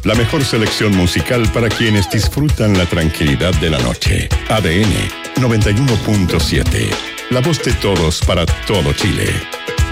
La mejor selección musical para quienes disfrutan la tranquilidad de la noche. ADN 91.7. La voz de todos para todo Chile.